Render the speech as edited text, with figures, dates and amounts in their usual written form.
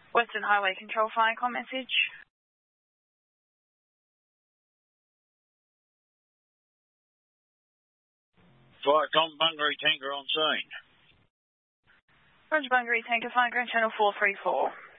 Western Highway Control, fire call message. Firecom, Bungaree Tanker on scene. Roger, Bungaree Tanker, fire ground channel 434.